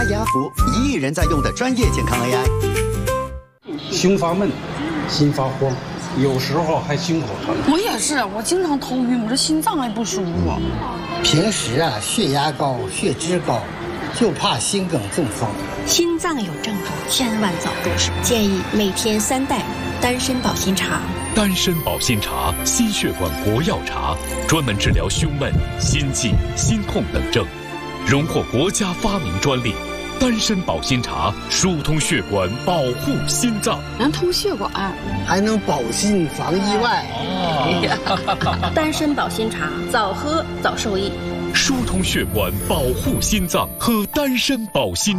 雅福，1亿人在用的专业健康 AI。 胸发闷，心发慌，有时候还心口疼。 我也是，我经常头晕，我这心脏还不舒服。 平时血压高、血脂高，就怕心梗中风。 心脏有症状，千万早重视。建议每天3袋丹参保心茶。 丹参保心茶，心血管国药茶，专门治疗胸闷、心悸、心痛等症，荣获国家发明专利。丹参保心茶疏通血管，保护心脏， 能通血管， 还能保心防意外。 丹参保心茶，早喝早受益。 疏通血管，保护心脏，喝丹参保心。